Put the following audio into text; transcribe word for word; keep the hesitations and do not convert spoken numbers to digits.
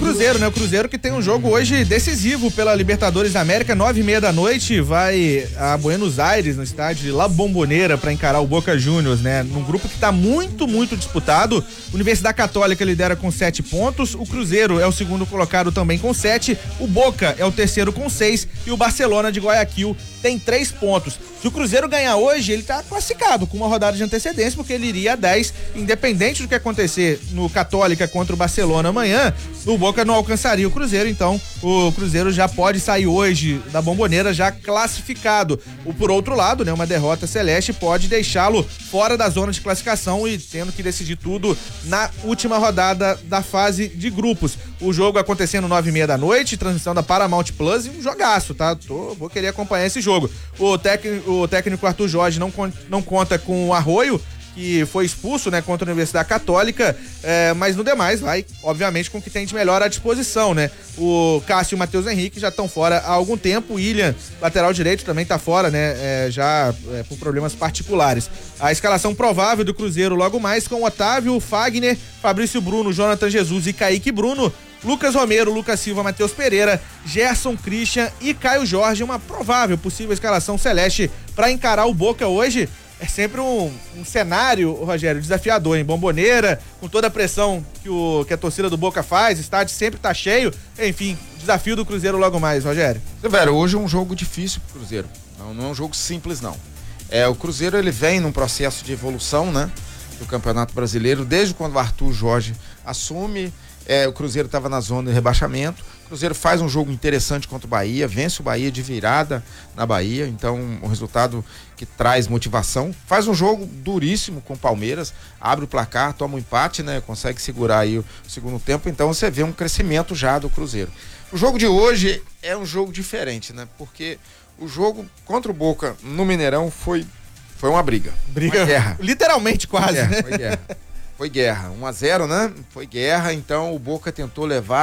Cruzeiro, né? O Cruzeiro que tem um jogo hoje decisivo pela Libertadores da América, nove e meia da noite, vai a Buenos Aires, no estádio La Bombonera, para encarar o Boca Juniors, né? Num grupo que tá muito, muito disputado. Universidade Católica lidera com sete pontos, o Cruzeiro é o segundo colocado também com sete, o Boca é o terceiro com seis e o Barcelona de Guayaquil tem três pontos. Se o Cruzeiro ganhar hoje, ele tá classificado com uma rodada de antecedência, porque ele iria a dez, independente do que acontecer no Católica contra o Barcelona amanhã, o Boca não alcançaria o Cruzeiro, então o Cruzeiro já pode sair hoje da Bombonera já classificado. O, por outro lado, né, uma derrota celeste pode deixá-lo fora da zona de classificação e tendo que decidir tudo na última rodada da fase de grupos. O jogo acontecendo nove e meia da noite, transmissão da Paramount Plus, e um jogaço, tá? Tô, vou querer acompanhar esse jogo. O técnico, o técnico Arthur Jorge não, não conta com o Arroio, que foi expulso, né, contra a Universidade Católica, é, mas no demais vai, obviamente, com o que tem de melhor à disposição, né? O Cássio e o Matheus Henrique já estão fora há algum tempo, o William, lateral direito, também tá fora, né, é, já é, por problemas particulares. A escalação provável do Cruzeiro logo mais com Otávio, Fagner, Fabrício Bruno, Jonathan Jesus e Kaique Bruno, Lucas Romero, Lucas Silva, Matheus Pereira, Gerson Christian e Caio Jorge, uma provável possível escalação celeste para encarar o Boca hoje. É sempre um, um cenário, Rogério, desafiador, em Bombonera, com toda a pressão que, o, que a torcida do Boca faz, o estádio sempre tá cheio, enfim, desafio do Cruzeiro logo mais, Rogério. Velho, hoje é um jogo difícil pro Cruzeiro, não, não é um jogo simples não. É, o Cruzeiro ele vem num processo de evolução, né, do Campeonato Brasileiro, desde quando o Arthur Jorge assume, é, o Cruzeiro estava na zona de rebaixamento. O Cruzeiro faz um jogo interessante contra o Bahia, vence o Bahia de virada na Bahia, então um resultado que traz motivação. Faz um jogo duríssimo com o Palmeiras, abre o placar, toma um empate, né? Consegue segurar aí o segundo tempo, então você vê um crescimento já do Cruzeiro. O jogo de hoje é um jogo diferente, né? Porque o jogo contra o Boca no Mineirão foi, foi uma briga. Briga, uma guerra. Literalmente quase, foi guerra, né? Foi guerra. Foi guerra, um a zero, né? Foi guerra, então o Boca tentou levar